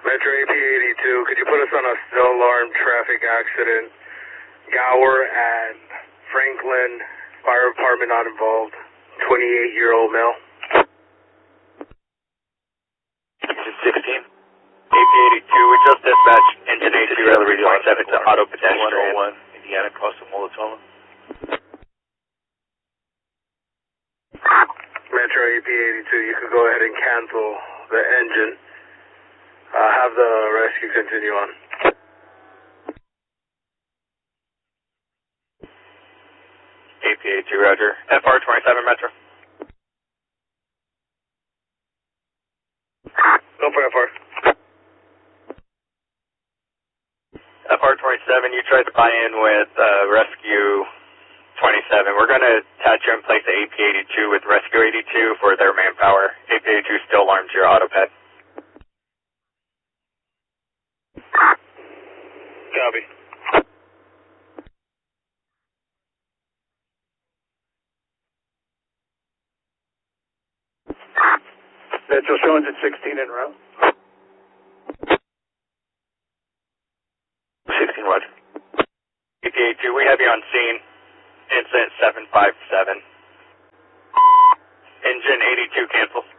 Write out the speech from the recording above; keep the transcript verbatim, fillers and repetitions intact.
Metro A P eighty-two, could you put us on a still alarm traffic accident? Gower and Franklin, fire department not involved, twenty-eight-year-old male. sixteen. A P eighty-two, we just dispatched engine A two, L three twenty-seven to auto pedestrian. one oh one, Indiana, crossing Molotov. Metro A P eighty-two, you could go ahead and cancel the engine. Uh, have the rescue continue on. A P eighty-two, roger. F R twenty-seven, Metro. Go for F R. F R twenty-seven, you tried to buy in with uh, Rescue twenty-seven. We're going to attach you in place to A P eighty-two with Rescue eighty-two for their manpower. A P eighty-two still alarmed your autoped. Copy. Metro showing at sixteen en route. sixteen, roger. A P eighty-two, we have you on scene. Incident seven five seven. Engine eighty-two cancel.